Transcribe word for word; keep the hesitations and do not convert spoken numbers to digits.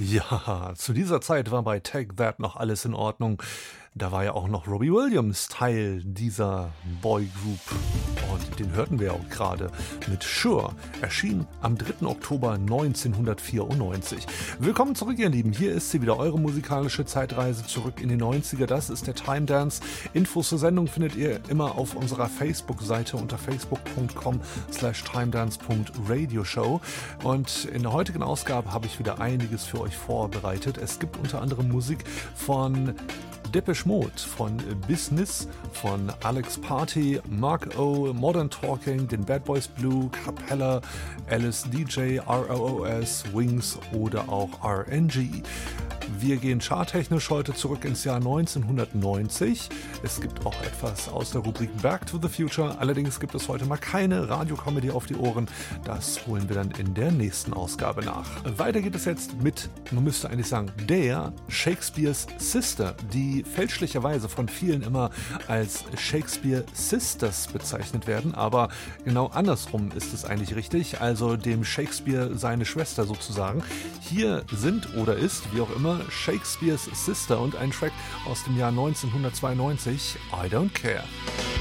Ja, zu dieser Zeit war bei Take That noch alles in Ordnung. Da war ja auch noch Robbie Williams Teil dieser Boygroup. Und den hörten wir auch gerade mit Sure. Erschien am dritten Oktober neunzehnhundertvierundneunzig. Willkommen zurück, ihr Lieben. Hier ist sie wieder, eure musikalische Zeitreise zurück in die neunziger. Das ist der Time Dance. Infos zur Sendung findet ihr immer auf unserer Facebook-Seite unter facebook.com slash timedance.radioshow. Und in der heutigen Ausgabe habe ich wieder einiges für euch vorbereitet. Es gibt unter anderem Musik von Depeche Mode, von Business, von Alex Party, Mark O, Modern Talking, den Bad Boys Blue, Capella, Alice D J, R O O S, Wings oder auch R N G. Wir gehen charttechnisch heute zurück ins Jahr neunzehnhundertneunzig. Es gibt auch etwas aus der Rubrik Back to the Future. Allerdings gibt es heute mal keine Radiocomedy auf die Ohren. Das holen wir dann in der nächsten Ausgabe nach. Weiter geht es jetzt mit, man müsste eigentlich sagen, der Shakespeare's Sister, die fälschlicherweise von vielen immer als Shakespeare Sisters bezeichnet werden. Aber genau andersrum ist es eigentlich richtig. Also dem Shakespeare seine Schwester sozusagen. Hier sind oder ist, wie auch immer, Shakespeare's Sister und ein Track aus dem Jahr neunzehnhundertzweiundneunzig, I Don't Care.